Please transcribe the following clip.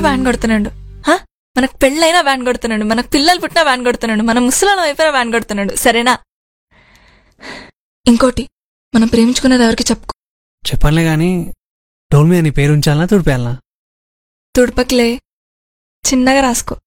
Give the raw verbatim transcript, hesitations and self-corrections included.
Van కొడుతున్నాడు. మనకు పెళ్ళైనా వ్యాన్ కొడుతున్నాడు, మనకు పిల్లలు పుట్టినా వ్యాన్ కొడుతున్నాడు, మన ముసలాళ్ళం అయిపోయినా వ్యాన్ కొడుతున్నాడు. సరేనా? ఇంకోటి, మనం ప్రేమించుకునేది ఎవరికి చెప్పుకో. చెప్పనులే గాని డోల్ మీద నీ పేరు ఉంచాలనా తుడిపేయాలనా? తుడపకిలే, చిన్నగా రాసుకో.